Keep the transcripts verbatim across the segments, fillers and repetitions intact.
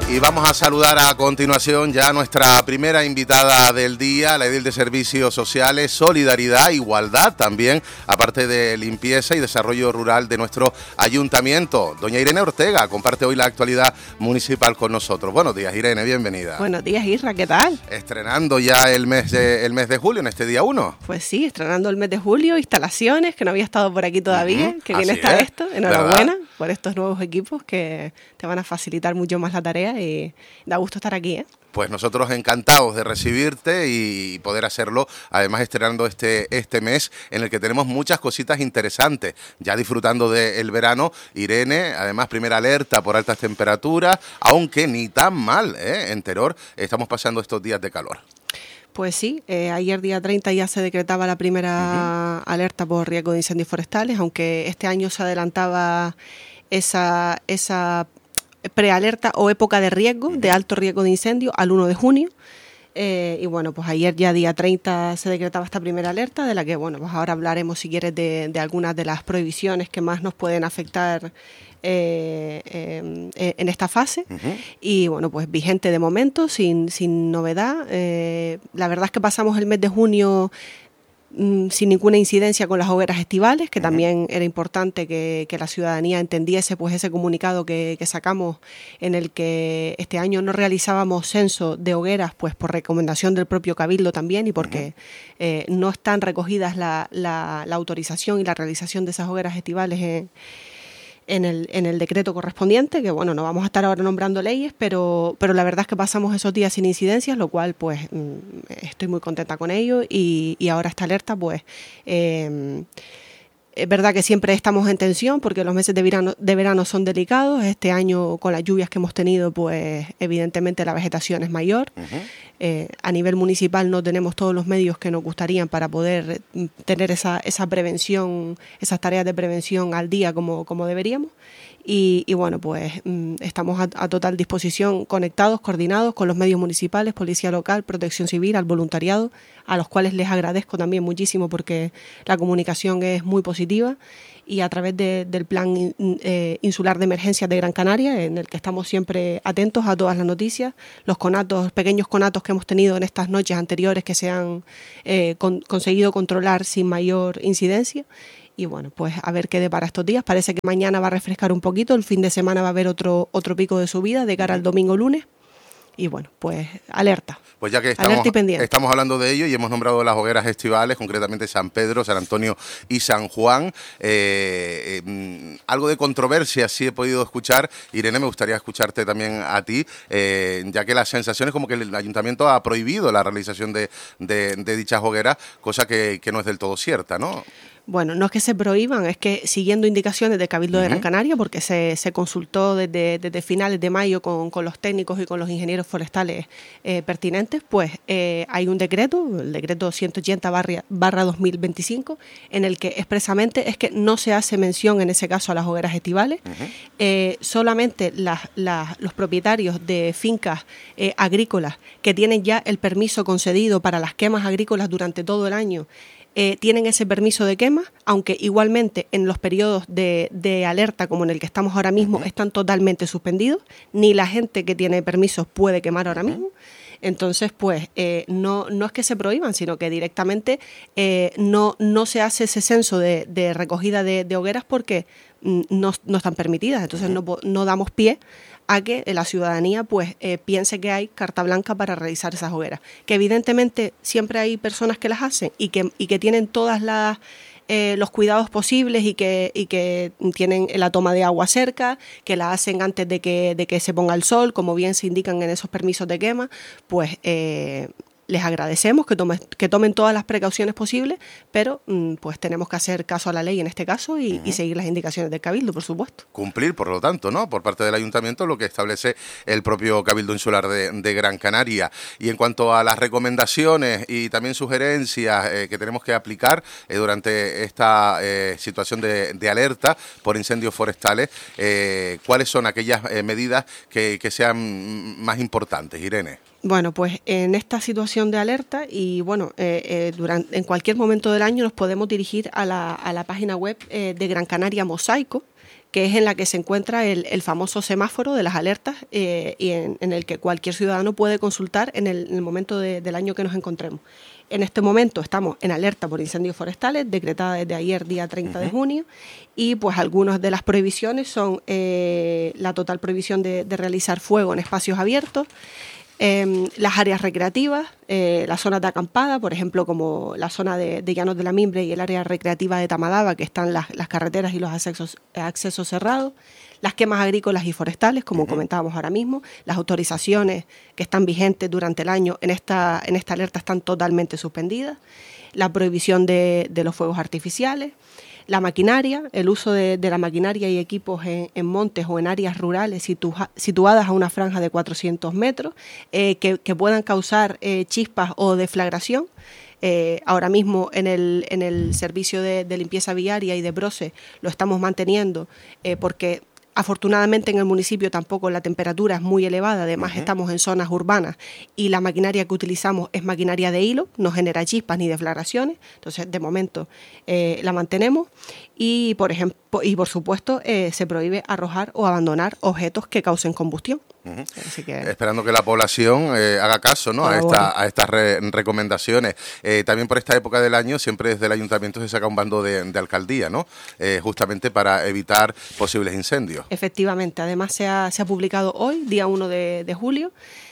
Y vamos a saludar a continuación ya a nuestra primera invitada del día, la edil de Servicios Sociales, Solidaridad, Igualdad también, aparte de limpieza y desarrollo rural de nuestro ayuntamiento. Doña Irene Ortega comparte hoy la actualidad municipal con nosotros. Buenos días, Irene, bienvenida. Buenos días, Isra, ¿qué tal? Estrenando ya el mes de, el mes de julio, en este día uno. Pues sí, estrenando el mes de julio, instalaciones, que no había estado por aquí todavía, uh-huh. que bien está es. esto. Enhorabuena por estos nuevos equipos que te van a facilitar mucho más la tarea y da gusto estar aquí, ¿eh? Pues nosotros encantados de recibirte y poder hacerlo, además estrenando este, este mes en el que tenemos muchas cositas interesantes. Ya disfrutando del verano, Irene, además primera alerta por altas temperaturas, aunque ni tan mal, ¿eh? En Teror estamos pasando estos días de calor. Pues sí, eh, ayer día treinta ya se decretaba la primera uh-huh. alerta por riesgo de incendios forestales, aunque este año se adelantaba esa... esa prealerta o época de riesgo, de alto riesgo de incendio, al uno de junio. Eh, y bueno, pues ayer ya día treinta se decretaba esta primera alerta, de la que, bueno, pues ahora hablaremos, si quieres, de, de algunas de las prohibiciones que más nos pueden afectar eh, eh, en esta fase. Uh-huh. Y bueno, pues vigente de momento, sin, sin novedad. Eh, la verdad es que pasamos el mes de junio sin ninguna incidencia con las hogueras estivales, que uh-huh. también era importante que, que la ciudadanía entendiese pues ese comunicado que, que sacamos, en el que este año no realizábamos censo de hogueras, pues por recomendación del propio Cabildo también, y porque uh-huh. eh, no están recogidas la, la, la autorización y la realización de esas hogueras estivales en En el, en el decreto correspondiente, que bueno, no vamos a estar ahora nombrando leyes, pero, pero la verdad es que pasamos esos días sin incidencias, lo cual pues estoy muy contenta con ello, y, y ahora esta alerta pues eh, es verdad que siempre estamos en tensión porque los meses de verano, de verano son delicados. Este año, con las lluvias que hemos tenido, pues evidentemente la vegetación es mayor. Uh-huh. Eh, a nivel municipal no tenemos todos los medios que nos gustarían para poder tener esa, esa prevención, esas tareas de prevención al día como, como deberíamos. Y, y bueno, pues mm, estamos a, a total disposición, conectados, coordinados con los medios municipales, Policía Local, Protección Civil, al voluntariado, a los cuales les agradezco también muchísimo porque la comunicación es muy positiva, y a través de, del Plan eh, Insular de Emergencias de Gran Canaria, en el que estamos siempre atentos a todas las noticias, los conatos, pequeños conatos que hemos tenido en estas noches anteriores que se han eh, con, conseguido controlar sin mayor incidencia. Y bueno, pues a ver qué depara estos días. Parece que mañana va a refrescar un poquito, el fin de semana va a haber otro, otro pico de subida de cara al domingo lunes. Y bueno, pues alerta. Pues ya que estamos, estamos hablando de ello y hemos nombrado las hogueras estivales, concretamente San Pedro, San Antonio y San Juan, eh, eh, algo de controversia sí he podido escuchar. Irene, me gustaría escucharte también a ti, eh, ya que la sensación es como que el ayuntamiento ha prohibido la realización de, de, de dichas hogueras, cosa que, que no es del todo cierta, ¿no? Bueno, no es que se prohíban, es que siguiendo indicaciones de Cabildo uh-huh. de Gran Canaria, porque se, se consultó desde, desde finales de mayo con, con los técnicos y con los ingenieros forestales eh, pertinentes, pues eh, hay un decreto, el decreto ciento ochenta barra dos mil veinticinco, en el que expresamente es que no se hace mención en ese caso a las hogueras estivales, uh-huh. eh, solamente las, las, los propietarios de fincas eh, agrícolas que tienen ya el permiso concedido para las quemas agrícolas durante todo el año, Eh, tienen ese permiso de quema, aunque igualmente en los periodos de, de alerta como en el que estamos ahora mismo uh-huh. están totalmente suspendidos, ni la gente que tiene permisos puede quemar ahora uh-huh. mismo. Entonces, pues, eh, no, no es que se prohíban, sino que directamente eh, no, no se hace ese censo de, de recogida de, de hogueras porque mm, no, no están permitidas. Entonces, uh-huh. no, no damos pie a que la ciudadanía pues eh, piense que hay carta blanca para realizar esas hogueras, que evidentemente siempre hay personas que las hacen y que, y que tienen todas las eh, los cuidados posibles y que, y que tienen la toma de agua cerca, que la hacen antes de que, de que se ponga el sol, como bien se indican en esos permisos de quema, pues eh, les agradecemos que, tome, que tomen todas las precauciones posibles, pero pues tenemos que hacer caso a la ley en este caso y, uh-huh. y seguir las indicaciones del Cabildo, por supuesto. Cumplir, por lo tanto, ¿no?, por parte del Ayuntamiento lo que establece el propio Cabildo Insular de, de Gran Canaria. Y en cuanto a las recomendaciones y también sugerencias eh, que tenemos que aplicar eh, durante esta eh, situación de, de alerta por incendios forestales, eh, ¿cuáles son aquellas eh, medidas que, que sean más importantes, Irene? Bueno, pues en esta situación de alerta y bueno, eh, eh, durante, en cualquier momento del año nos podemos dirigir a la, a la página web eh, de Gran Canaria Mosaico, que es en la que se encuentra el, el famoso semáforo de las alertas eh, y en, en el que cualquier ciudadano puede consultar en el, en el momento de, del año que nos encontremos. En este momento estamos en alerta por incendios forestales, decretada desde ayer, día treinta de junio, y pues algunas de las prohibiciones son eh, la total prohibición de, de realizar fuego en espacios abiertos, eh, las áreas recreativas, eh, las zonas de acampada, por ejemplo, como la zona de, de Llanos de la Mimbre y el área recreativa de Tamadaba, que están las, las carreteras y los accesos, accesos cerrados, las quemas agrícolas y forestales, como uh-huh. comentábamos ahora mismo, las autorizaciones que están vigentes durante el año en esta, en esta alerta están totalmente suspendidas, la prohibición de, de los fuegos artificiales, la maquinaria, el uso de, de la maquinaria y equipos en, en montes o en áreas rurales situa, situadas a una franja de cuatrocientos metros eh, que, que puedan causar eh, chispas o deflagración. Eh, ahora mismo en el, en el servicio de, de limpieza viaria y de Brose lo estamos manteniendo eh, porque afortunadamente en el municipio tampoco la temperatura es muy elevada, además uh-huh. estamos en zonas urbanas y la maquinaria que utilizamos es maquinaria de hilo, no genera chispas ni deflagraciones, entonces de momento eh, la mantenemos y por ejemplo y por supuesto eh, se prohíbe arrojar o abandonar objetos que causen combustión. Uh-huh. Así que, esperando que la población eh, haga caso, ¿no? a, esta, a estas re recomendaciones. Eh, también por esta época del año siempre desde el ayuntamiento se saca un bando de, de alcaldía, ¿no? Eh, justamente para evitar posibles incendios. Efectivamente, además se ha, se ha publicado hoy, día uno de, de julio,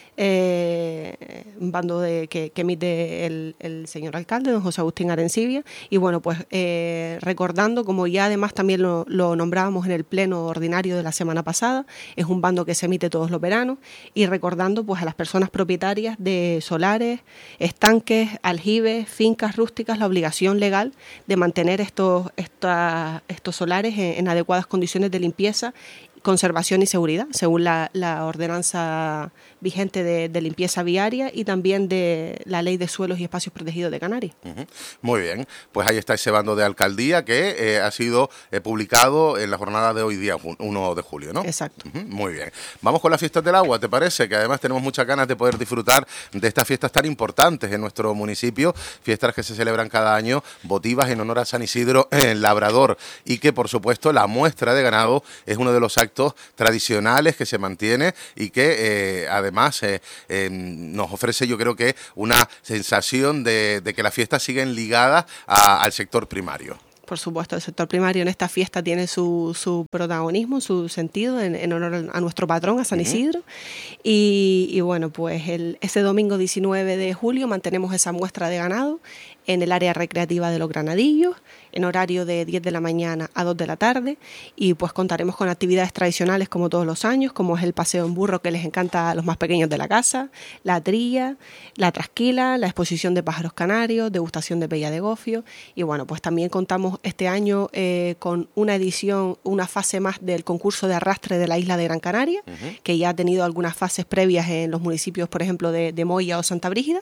eh, un bando de, que, que emite el, el señor alcalde, don José Agustín Arencibia, y bueno, pues eh, recordando, como ya además también lo, lo nombrábamos en el pleno ordinario de la semana pasada, es un bando que se emite todos los veranos, y recordando pues a las personas propietarias de solares, estanques, aljibes, fincas rústicas, la obligación legal de mantener estos, esta, estos solares en, en adecuadas condiciones de limpieza, conservación y seguridad, según la, la ordenanza vigente de, de limpieza viaria y también de la Ley de Suelos y Espacios Protegidos de Canarias. Uh-huh. Muy bien, pues ahí está ese bando de alcaldía que eh, ha sido eh, publicado en la jornada de hoy día, uno de julio, ¿no? Exacto. Uh-huh. Muy bien. Vamos con las fiestas del agua, ¿te parece? Que además tenemos muchas ganas de poder disfrutar de estas fiestas tan importantes en nuestro municipio, fiestas que se celebran cada año, votivas en honor a San Isidro en Labrador, y que por supuesto la muestra de ganado es uno de los actos tradicionales que se mantiene y que eh, además eh, eh, nos ofrece, yo creo que una sensación de, de que las fiestas siguen ligadas a, al sector primario. Por supuesto, el sector primario en esta fiesta tiene su, su protagonismo, su sentido en, en honor a nuestro patrón, a San Isidro. Uh-huh. y, y bueno, pues el, ese domingo diecinueve de julio mantenemos esa muestra de ganado en el área recreativa de Los Granadillos, en horario de diez de la mañana a dos de la tarde, y pues contaremos con actividades tradicionales como todos los años, como es el paseo en burro que les encanta a los más pequeños de la casa, la trilla, la trasquila, la exposición de pájaros canarios, degustación de pella de gofio, y bueno, pues también contamos este año eh, con una edición, una fase más del concurso de arrastre de la isla de Gran Canaria, uh-huh. que ya ha tenido algunas fases previas en los municipios, por ejemplo, de, de Moya o Santa Brígida,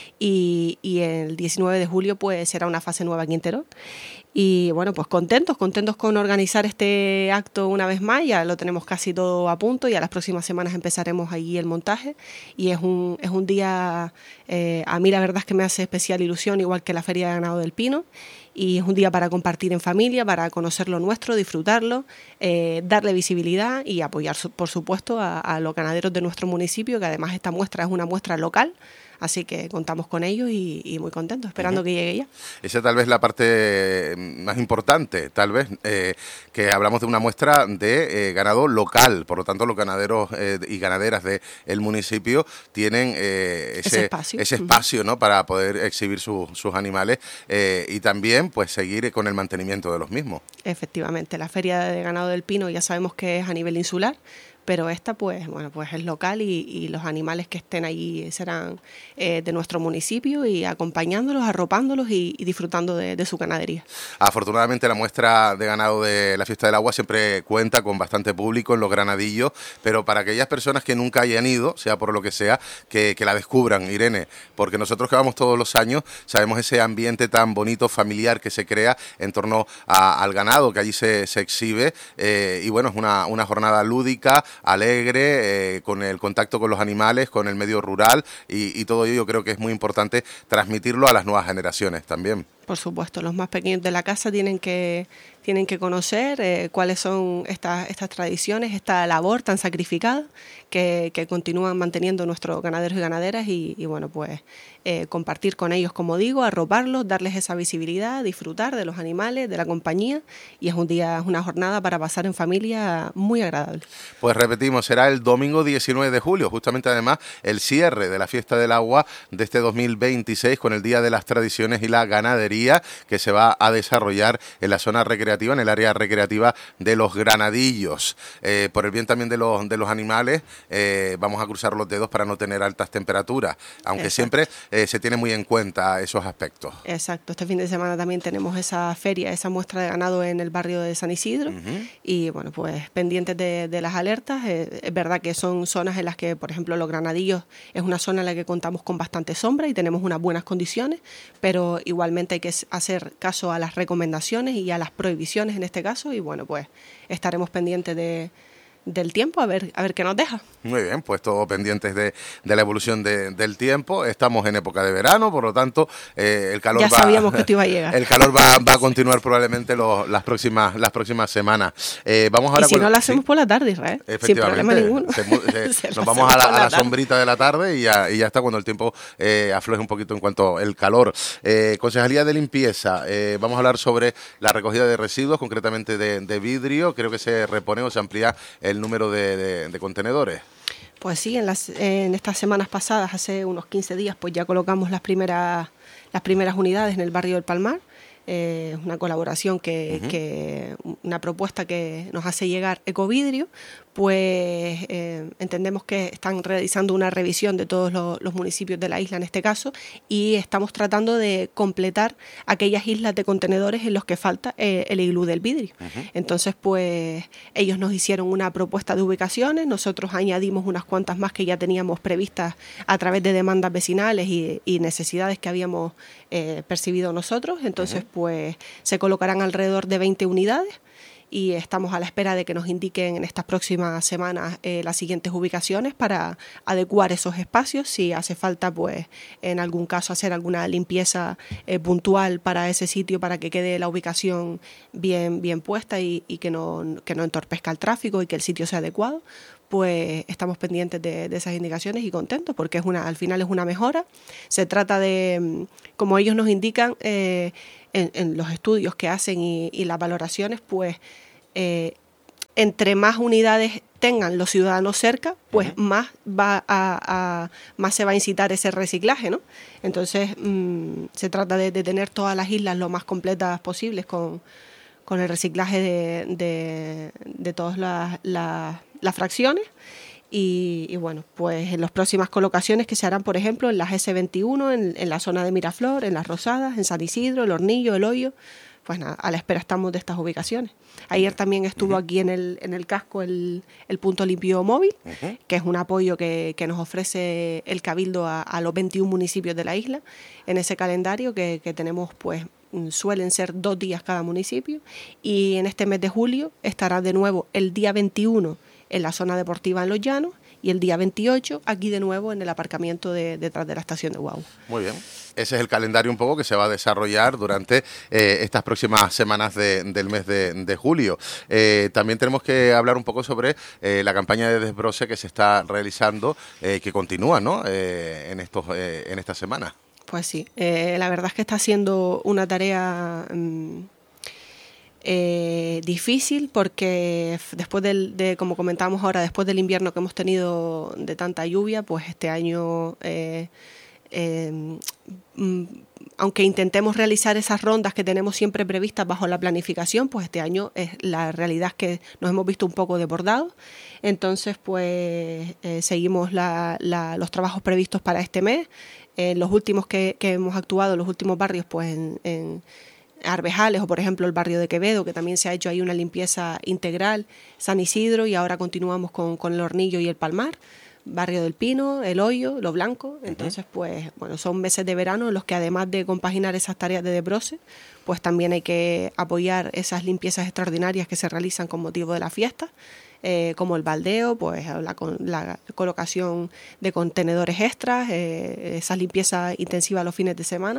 y, y el diecinueve de julio pues será una fase nueva aquí en Terón. Y bueno, pues contentos, contentos con organizar este acto una vez más, ya lo tenemos casi todo a punto y a las próximas semanas empezaremos ahí el montaje y es un, es un día, eh, a mí la verdad es que me hace especial ilusión, igual que la Feria de Ganado del Pino, y es un día para compartir en familia, para conocer lo nuestro, disfrutarlo, eh, darle visibilidad y apoyar, por supuesto, a, a los ganaderos de nuestro municipio, que además esta muestra es una muestra local. Así que contamos con ellos y, y muy contentos, esperando uh-huh. que llegue ya. Esa tal vez la parte más importante, tal vez, eh, que hablamos de una muestra de eh, ganado local, por lo tanto los ganaderos eh, y ganaderas del municipio tienen eh, ese, ese espacio, ese espacio uh-huh. ¿no? para poder exhibir su, sus animales eh, y también pues seguir con el mantenimiento de los mismos. Efectivamente, la Feria de Ganado del Pino ya sabemos que es a nivel insular, pero esta pues bueno pues es local y, y los animales que estén allí serán eh, de nuestro municipio y acompañándolos, arropándolos y, y disfrutando de, de su ganadería. Afortunadamente la muestra de ganado de la Fiesta del Agua siempre cuenta con bastante público en Los Granadillos, pero para aquellas personas que nunca hayan ido, sea por lo que sea, que, que la descubran, Irene, porque nosotros que vamos todos los años sabemos ese ambiente tan bonito, familiar que se crea en torno a, al ganado que allí se, se exhibe eh, y bueno, es una, una jornada lúdica, alegre, eh, con el contacto con los animales, con el medio rural y, y todo ello yo creo que es muy importante transmitirlo a las nuevas generaciones también. Por supuesto, los más pequeños de la casa tienen que, tienen que conocer eh, cuáles son estas, estas tradiciones, esta labor tan sacrificada que, que continúan manteniendo nuestros ganaderos y ganaderas y, y bueno, pues eh, compartir con ellos, como digo, arroparlos, darles esa visibilidad, disfrutar de los animales, de la compañía, y es un día, es una jornada para pasar en familia muy agradable. Pues repetimos, será el domingo diecinueve de julio, justamente además el cierre de la Fiesta del Agua de este dos mil veintiséis con el Día de las Tradiciones y la Ganadería, que se va a desarrollar en la zona recreativa, en el área recreativa de Los Granadillos. Eh, por el bien también de los, de los animales, eh, vamos a cruzar los dedos para no tener altas temperaturas, aunque Exacto. siempre eh, se tiene muy en cuenta esos aspectos. Exacto, este fin de semana también tenemos esa feria, esa muestra de ganado en el barrio de San Isidro, uh-huh. y bueno, pues pendientes de, de las alertas. Eh, es verdad que son zonas en las que, por ejemplo, Los Granadillos es una zona en la que contamos con bastante sombra y tenemos unas buenas condiciones, pero igualmente hay que hacer caso a las recomendaciones y a las prohibiciones en este caso, y bueno, pues estaremos pendientes de, del tiempo, a ver, a ver qué nos deja. Muy bien, pues todos pendientes de, de la evolución de, del tiempo. Estamos en época de verano, por lo tanto, eh, el calor ya va, sabíamos que esto iba a llegar. El calor va, va a continuar probablemente los, las próximas las próximas semanas. Eh, vamos ahora y si con, no lo hacemos ¿sí? por la tarde, Israel, sin problema ninguno. Se, se, se nos vamos a la, a la sombrita de la tarde y ya, y ya está cuando el tiempo eh, afloje un poquito en cuanto al calor. Eh, Concejalía de Limpieza, eh, vamos a hablar sobre la recogida de residuos, concretamente de, de vidrio. Creo que se repone o se amplía el número de, de, de contenedores. Pues sí, en, las, en estas semanas pasadas, hace unos quince días, pues ya colocamos las primeras, las primeras unidades en el barrio del Palmar. Eh, una colaboración que, uh-huh. que una propuesta que nos hace llegar Ecovidrio, pues eh, entendemos que están realizando una revisión de todos los, los municipios de la isla en este caso, y estamos tratando de completar aquellas islas de contenedores en los que falta eh, el iglú del vidrio. Uh-huh. Entonces, pues ellos nos hicieron una propuesta de ubicaciones, nosotros añadimos unas cuantas más que ya teníamos previstas a través de demandas vecinales y, y necesidades que habíamos eh, percibido nosotros. Entonces, uh-huh. pues se colocarán alrededor de veinte unidades. Y estamos a la espera de que nos indiquen en estas próximas semanas eh, las siguientes ubicaciones para adecuar esos espacios. Si hace falta, pues en algún caso hacer alguna limpieza eh, puntual para ese sitio para que quede la ubicación bien, bien puesta y, y que no, que no entorpezca el tráfico y que el sitio sea adecuado. Pues estamos pendientes de, de esas indicaciones y contentos porque es una, al final es una mejora. Se trata de, como ellos nos indican eh, en, en los estudios que hacen y, y las valoraciones, pues eh, entre más unidades tengan los ciudadanos cerca, pues uh-huh. más va a, a más se va a incitar ese reciclaje, ¿no? Entonces mmm, se trata de, de tener todas las islas lo más completas posibles con, con el reciclaje de, de, de todas las, las, las fracciones. Y, y bueno, pues en las próximas colocaciones que se harán, por ejemplo, en las ese veintiuno, en, en la zona de Miraflor, en Las Rosadas, en San Isidro, El Hornillo, El Hoyo, pues nada, a la espera estamos de estas ubicaciones. Ayer también estuvo uh-huh. aquí en el, en el casco el, el punto limpio móvil, uh-huh. que es un apoyo que, que nos ofrece el Cabildo a, a los veintiún municipios de la isla, en ese calendario que, que tenemos, pues suelen ser dos días cada municipio, y en este mes de julio estará de nuevo el día veintiuno en la zona deportiva en Los Llanos y el día veintiocho aquí de nuevo en el aparcamiento de, detrás de la estación de Guagua. Muy bien. Ese es el calendario un poco que se va a desarrollar durante eh, estas próximas semanas de, del mes de, de julio. Eh, también tenemos que hablar un poco sobre eh, la campaña de desbroce que se está realizando, eh, que continúa, ¿no? Eh, en, estos, eh, en estas semanas. Pues sí, eh, la verdad es que está siendo una tarea mmm, eh, difícil porque después del, de, como comentábamos ahora, después del invierno que hemos tenido de tanta lluvia, pues este año, eh, eh, mmm, aunque intentemos realizar esas rondas que tenemos siempre previstas bajo la planificación, pues este año es, la realidad es que nos hemos visto un poco desbordados. Entonces, pues eh, seguimos la, la, los trabajos previstos para este mes. Eh, los últimos que, que hemos actuado, los últimos barrios, pues en, en Arvejales o por ejemplo el barrio de Quevedo, que también se ha hecho ahí una limpieza integral, San Isidro, y ahora continuamos con, con el Hornillo y el Palmar, barrio del Pino, el Hoyo, Lo Blanco. Entonces, pues bueno, son meses de verano en los que además de compaginar esas tareas de desbroce, pues también hay que apoyar esas limpiezas extraordinarias que se realizan con motivo de la fiesta. eh, como el baldeo, pues la, la colocación de contenedores extras, eh, esa limpieza intensiva los fines de semana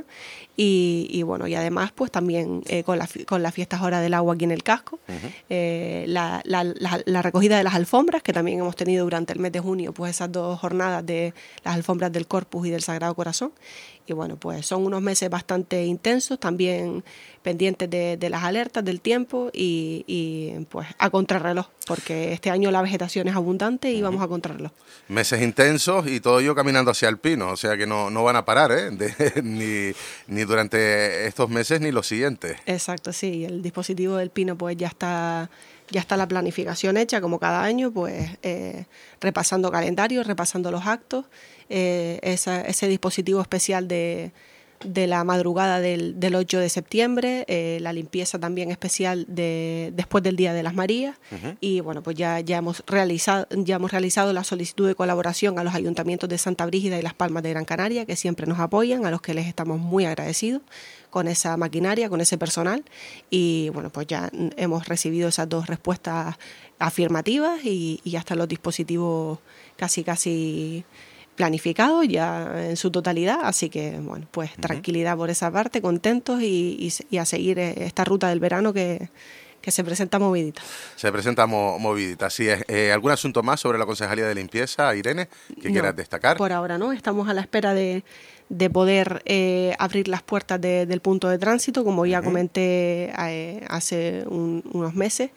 y, y bueno, y además pues también eh, con, la, con las fiestas ahora del agua aquí en el casco, uh-huh. eh, la, la, la, la recogida de las alfombras, que también hemos tenido durante el mes de junio, pues esas dos jornadas de las alfombras del Corpus y del Sagrado Corazón. Y bueno, pues son unos meses bastante intensos, también pendientes de, de las alertas del tiempo y, y pues a contrarreloj, porque este año la vegetación es abundante y uh-huh. vamos a contrarreloj. Meses intensos y todo ello caminando hacia el pino, o sea que no, no van a parar, ¿eh? De, ni, ni durante estos meses ni los siguientes. Exacto, sí, el dispositivo del pino pues ya está... Ya está la planificación hecha, como cada año, pues eh, repasando calendario, repasando los actos, eh, esa, ese dispositivo especial de, de la madrugada del, del ocho de septiembre, eh, la limpieza también especial de después del Día de las Marías, uh-huh. y bueno, pues ya, ya, hemos realizado, ya hemos realizado la solicitud de colaboración a los ayuntamientos de Santa Brígida y Las Palmas de Gran Canaria, que siempre nos apoyan, a los que les estamos muy agradecidos con esa maquinaria, con ese personal, y bueno, pues ya hemos recibido esas dos respuestas afirmativas y, y hasta los dispositivos casi casi planificados ya en su totalidad, así que bueno, pues uh-huh. tranquilidad por esa parte, contentos y, y, y a seguir esta ruta del verano que, que se presenta movidita. Se presenta mo- movidita, así es. Eh, ¿Algún asunto más sobre la Concejalía de Limpieza, Irene, que no, quieras destacar? Por ahora no, estamos a la espera de de poder eh, abrir las puertas de, del punto de tránsito, como ya uh-huh. comenté eh, hace un, unos meses,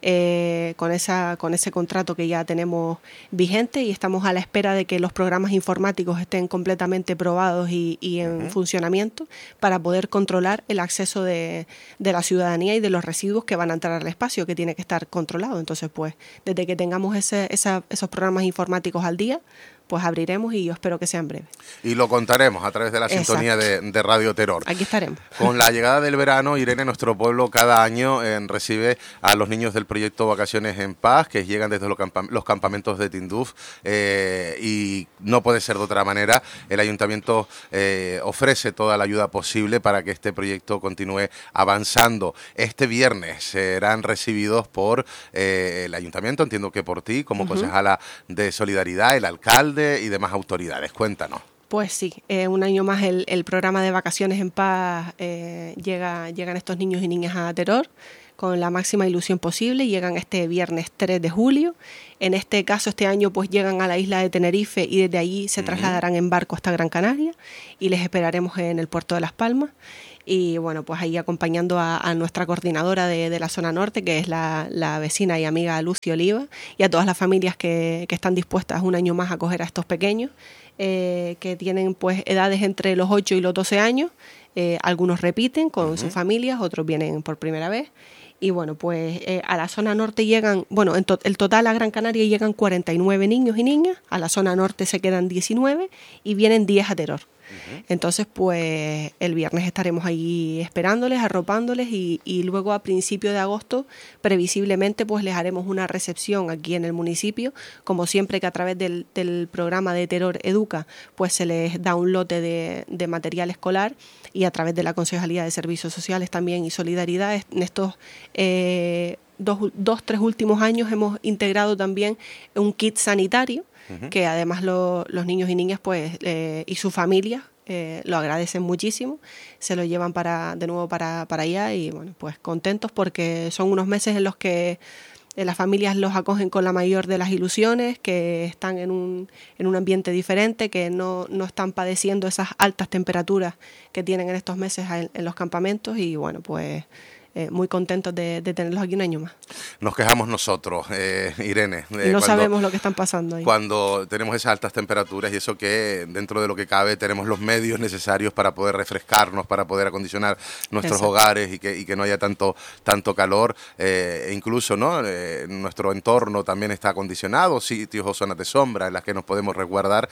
eh, con, esa, con ese contrato que ya tenemos vigente y estamos a la espera de que los programas informáticos estén completamente probados y, y en uh-huh. funcionamiento para poder controlar el acceso de, de la ciudadanía y de los residuos que van a entrar al espacio, que tiene que estar controlado. Entonces, pues, desde que tengamos ese, esa, esos programas informáticos al día, pues abriremos y yo espero que sea en breve. Y lo contaremos a través de la Exacto. sintonía de, de Radio Terror. Aquí estaremos. Con la llegada del verano, Irene, nuestro pueblo cada año eh, recibe a los niños del proyecto Vacaciones en Paz, que llegan desde los, campa- los campamentos de Tinduf, eh, y no puede ser de otra manera. El ayuntamiento eh, ofrece toda la ayuda posible para que este proyecto continúe avanzando. Este viernes serán recibidos por eh, el ayuntamiento, entiendo que por ti, como uh-huh. concejala de Solidaridad, el alcalde y demás autoridades. Cuéntanos. Pues sí, eh, un año más el, el programa de Vacaciones en Paz eh, llega, llegan estos niños y niñas a Teror con la máxima ilusión posible, llegan este viernes tres de julio, en este caso este año pues llegan a la isla de Tenerife y desde allí se uh-huh. trasladarán en barco hasta Gran Canaria y les esperaremos en el puerto de Las Palmas. Y bueno, pues ahí acompañando a, a nuestra coordinadora de, de la zona norte, que es la, la vecina y amiga Lucy Oliva, y a todas las familias que, que están dispuestas un año más a acoger a estos pequeños, eh, que tienen pues edades entre los ocho y los doce años. Eh, algunos repiten con uh-huh. sus familias, otros vienen por primera vez. Y bueno, pues eh, a la zona norte llegan, bueno, en to- el total a Gran Canaria llegan cuarenta y nueve niños y niñas, a la zona norte se quedan diecinueve y vienen diez a Teror. Uh-huh. Entonces, pues el viernes estaremos ahí esperándoles, arropándoles y, y luego a principio de agosto, previsiblemente, pues les haremos una recepción aquí en el municipio, como siempre que a través del, del programa de Teror Educa, pues se les da un lote de, de material escolar y a través de la Concejalía de Servicios Sociales también y Solidaridad en estos eh, dos, dos, tres últimos años hemos integrado también un kit sanitario, uh-huh. que además lo, los niños y niñas pues eh, y sus familias eh, lo agradecen muchísimo, se lo llevan para de nuevo para, para allá y bueno, pues contentos porque son unos meses en los que eh, las familias los acogen con la mayor de las ilusiones, que están en un, en un ambiente diferente, que no, no están padeciendo esas altas temperaturas que tienen en estos meses en, en los campamentos y bueno, pues Eh, muy contentos de, de tenerlos aquí un año más. Nos quejamos nosotros, eh, Irene. Eh, no cuando, sabemos lo que están pasando ahí. Cuando tenemos esas altas temperaturas y eso que dentro de lo que cabe tenemos los medios necesarios para poder refrescarnos, para poder acondicionar nuestros Exacto. hogares y que, y que no haya tanto, tanto calor. Eh, e incluso ¿no? eh, nuestro entorno también está acondicionado, sitios o zonas de sombra en las que nos podemos resguardar.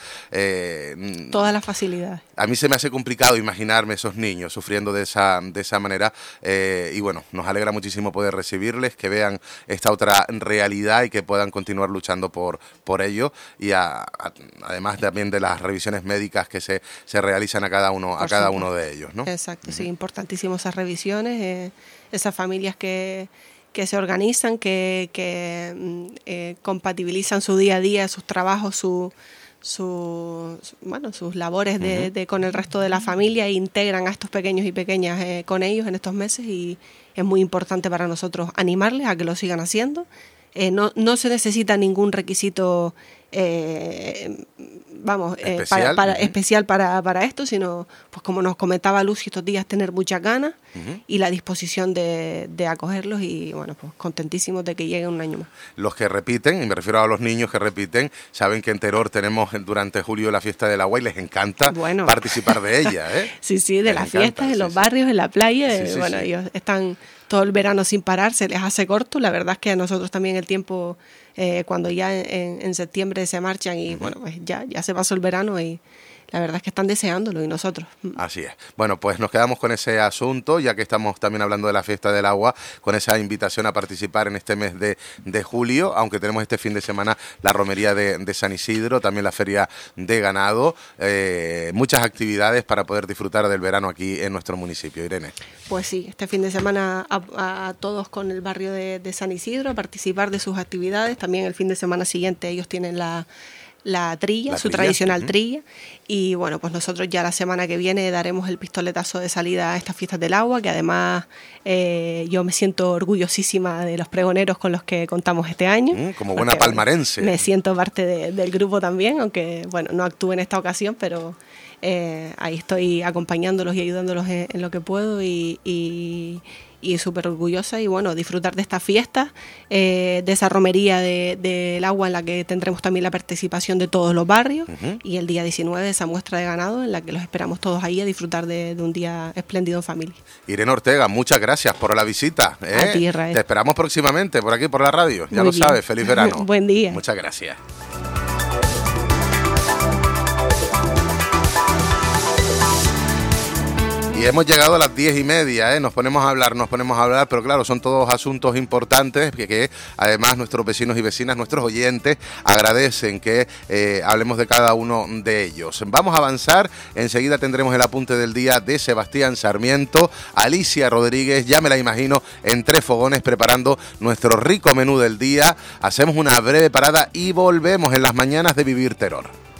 Eh, Todas las facilidades. A mí se me hace complicado imaginarme esos niños sufriendo de esa, de esa manera eh, y bueno, Bueno, nos alegra muchísimo poder recibirles, que vean esta otra realidad y que puedan continuar luchando por, por ello y a, a, además también de las revisiones médicas que se, se realizan a cada uno a cada uno de ellos, ¿no? Exacto, uh-huh. sí, importantísimo esas revisiones, eh, esas familias que que se organizan, que, que eh, compatibilizan su día a día, sus trabajos, su, su, su bueno, sus labores de, de, con el resto de la familia, e integran a estos pequeños y pequeñas eh, con ellos en estos meses, y es muy importante para nosotros animarles a que lo sigan haciendo. Eh, no, no se necesita ningún requisito eh, vamos eh, especial, para, para, uh-huh. especial para, para esto, sino, pues como nos comentaba Lucy estos días, tener muchas ganas uh-huh. y la disposición de, de acogerlos, y bueno, pues contentísimos de que lleguen un año más. Los que repiten, y me refiero a los niños que repiten, saben que en Teror tenemos durante julio la fiesta del agua y les encanta bueno. participar de ella, ¿eh? Sí, sí, de les las encanta, fiestas, en sí, los sí. barrios, en la playa, sí, sí, bueno, sí. ellos están todo el verano sin parar, se les hace corto. La verdad es que a nosotros también el tiempo, eh, cuando ya en, en septiembre se marchan y bueno, pues ya, ya se pasó el verano, y la verdad es que están deseándolo, y nosotros. Así es. Bueno, pues nos quedamos con ese asunto, ya que estamos también hablando de la fiesta del agua, con esa invitación a participar en este mes de, de julio, aunque tenemos este fin de semana la romería de, de San Isidro, también la feria de ganado, eh, muchas actividades para poder disfrutar del verano aquí en nuestro municipio. Irene. Pues sí, este fin de semana a, a todos con el barrio de, de San Isidro, a participar de sus actividades. También el fin de semana siguiente ellos tienen la... La trilla, la su trilla. tradicional uh-huh. trilla, y bueno, pues nosotros ya la semana que viene daremos el pistoletazo de salida a estas fiestas del agua, que además eh, yo me siento orgullosísima de los pregoneros con los que contamos este año. Uh, como buena palmarense. Me siento parte de, del grupo también, aunque bueno, no actúe en esta ocasión, pero eh, ahí estoy acompañándolos y ayudándolos en, en lo que puedo, y, y y súper orgullosa, y bueno, disfrutar de estas fiestas, eh, de esa romería del de, de agua, en la que tendremos también la participación de todos los barrios, uh-huh. y el día diecinueve esa muestra de ganado, en la que los esperamos todos ahí a disfrutar de, de un día espléndido en familia. Irene Ortega, muchas gracias por la visita. ¿eh? A ti, Israel. Te esperamos próximamente por aquí, por la radio. Ya Muy lo bien. sabes, feliz verano. Buen día. Muchas gracias. Y hemos llegado a las diez y media, ¿eh? Nos ponemos a hablar, nos ponemos a hablar, pero claro, son todos asuntos importantes que, que además nuestros vecinos y vecinas, nuestros oyentes, agradecen que eh, hablemos de cada uno de ellos. Vamos a avanzar, enseguida tendremos el apunte del día de Sebastián Sarmiento, Alicia Rodríguez, ya me la imagino, en tres fogones preparando nuestro rico menú del día. Hacemos una breve parada y volvemos en las mañanas de Vivir Teror.